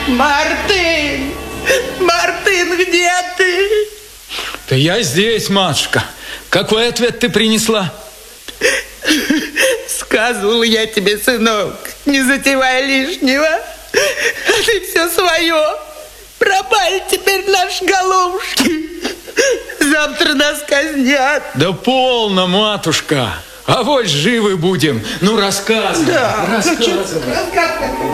Мартын! Мартын, где ты? Да я здесь, матушка. Какой ответ ты принесла? Сказывал я тебе, сынок, не затевай лишнего. А ты все свое. Пропали теперь наши головушки. Завтра нас казнят. Да полно, матушка. А вот живы будем. Ну, рассказывай. Да. Рассказывай.